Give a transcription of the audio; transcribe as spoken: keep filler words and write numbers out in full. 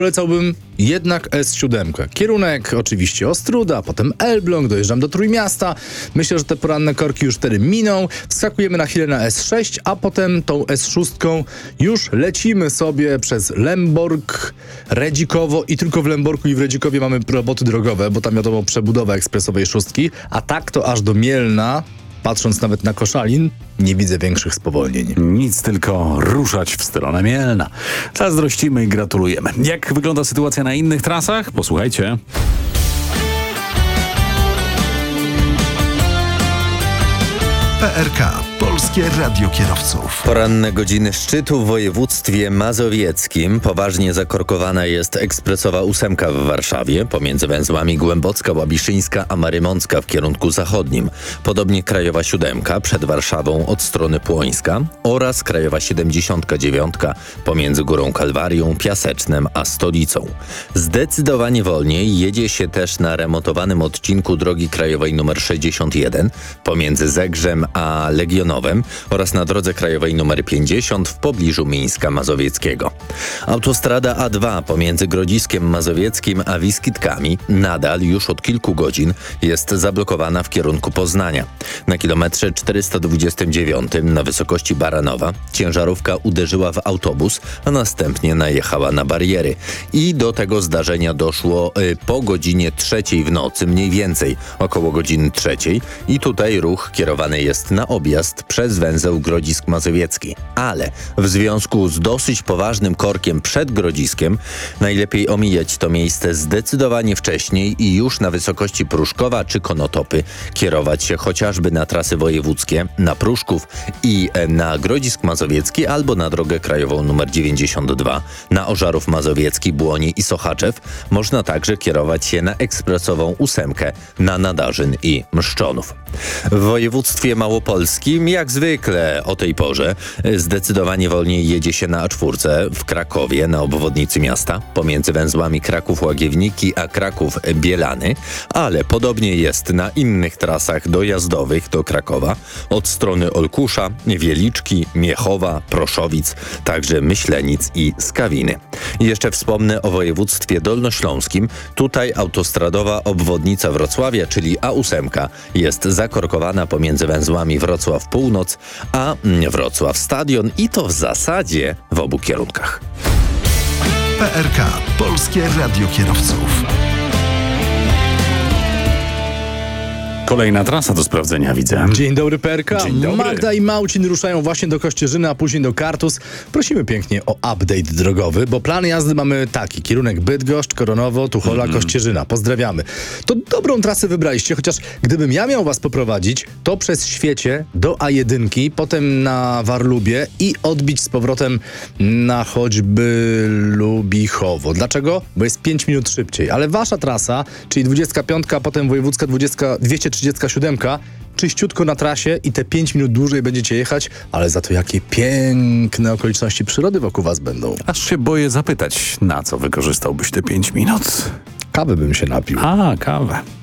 Polecałbym jednak S siedem. Kierunek oczywiście Ostróda, potem Elbląg, dojeżdżam do Trójmiasta. Myślę, że te poranne korki już wtedy miną. Wskakujemy na chwilę na S sześć, a potem tą S sześć już lecimy sobie przez Lęborg, Redzikowo i tylko w Lęborku i w Redzikowie mamy roboty drogowe, bo tam wiadomo przebudowa ekspresowej szóstki, a tak to aż do Mielna. Patrząc nawet na Koszalin, nie widzę większych spowolnień. Nic, tylko ruszać w stronę Mielna. Zazdrościmy i gratulujemy. Jak wygląda sytuacja na innych trasach? Posłuchajcie. P R K. Polskie Radio Kierowców. Poranne godziny szczytu w województwie mazowieckim. Poważnie zakorkowana jest ekspresowa ósemka w Warszawie pomiędzy węzłami Głębocka, Łabiszyńska a Marymącka w kierunku zachodnim. Podobnie krajowa siódemka przed Warszawą od strony Płońska oraz krajowa siedemdziesiątka dziewiątka pomiędzy Górą Kalwarią, Piasecznem a Stolicą. Zdecydowanie wolniej jedzie się też na remontowanym odcinku drogi krajowej nr sześćdziesiąt jeden pomiędzy Zegrzem a Legionowem oraz na drodze krajowej nr pięćdziesiąt w pobliżu Mińska Mazowieckiego. Autostrada A dwa pomiędzy Grodziskiem Mazowieckim a Wiskitkami nadal już od kilku godzin jest zablokowana w kierunku Poznania. Na kilometrze czterysta dwudziestym dziewiątym na wysokości Baranowa ciężarówka uderzyła w autobus, a następnie najechała na bariery. I do tego zdarzenia doszło y, po godzinie trzeciej w nocy, mniej więcej około godziny trzeciej i tutaj ruch kierowany jest na objazd przez węzeł Grodzisk Mazowiecki. Ale w związku z dosyć poważnym korkiem przed Grodziskiem najlepiej omijać to miejsce zdecydowanie wcześniej i już na wysokości Pruszkowa czy Konotopy kierować się chociażby na trasy wojewódzkie, na Pruszków i na Grodzisk Mazowiecki albo na drogę krajową nr dziewięćdziesiąt dwa na Ożarów Mazowiecki, Błonie i Sochaczew. Można także kierować się na ekspresową ósemkę na Nadarzyn i Mszczonów. W województwie małopolskim jak zwykle o tej porze zdecydowanie wolniej jedzie się na A cztery w Krakowie na obwodnicy miasta pomiędzy węzłami Kraków-Łagiewniki a Kraków-Bielany, ale podobnie jest na innych trasach dojazdowych do Krakowa od strony Olkusza, Wieliczki, Miechowa, Proszowic, także Myślenic i Skawiny. Jeszcze wspomnę o województwie dolnośląskim. Tutaj autostradowa obwodnica Wrocławia, czyli A osiem jest zakorkowana pomiędzy węzłami Wrocław Północ a Wrocław Stadion i to w zasadzie w obu kierunkach. P R K. Polskie Radio Kierowców. Kolejna trasa do sprawdzenia, widzę. Dzień dobry, P R K. Dzień dobry. Magda i Małcin ruszają właśnie do Kościerzyny, a później do Kartus. Prosimy pięknie o update drogowy, bo plan jazdy mamy taki. Kierunek Bydgoszcz, Koronowo, Tuchola, mm. Kościerzyna. Pozdrawiamy. To dobrą trasę wybraliście, chociaż gdybym ja miał was poprowadzić, to przez Świecie do A jeden, potem na Warlubie i odbić z powrotem na choćby Lubichowo. Dlaczego? Bo jest pięć minut szybciej. Ale wasza trasa, czyli dwudziestka piątka, potem wojewódzka dwadzieścia, dwieście trzydzieści siedem, czyściutko na trasie i te pięć minut dłużej będziecie jechać, ale za to jakie piękne okoliczności przyrody wokół was będą. Aż się boję zapytać, na co wykorzystałbyś te pięć minut? Kawy bym się napił. A, kawę.